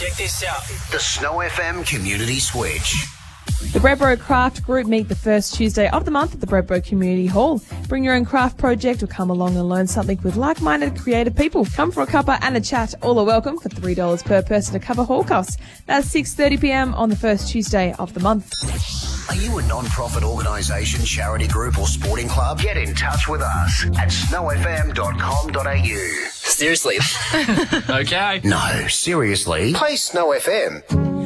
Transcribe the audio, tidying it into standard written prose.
Check this out. The Snow FM Community Switch. The Bredbro Craft Group meet the first Tuesday of the month at the Bredbro Community Hall. Bring your own craft project or come along and learn something with like-minded creative people. Come for a cuppa and a chat. All are welcome for $3 per person to cover hall costs. That's 6:30pm on the first Tuesday of the month. Are you a non-profit organisation, charity group or sporting club? Get in touch with us at snowfm.com.au. Seriously. Okay. No, seriously. Play Snow FM.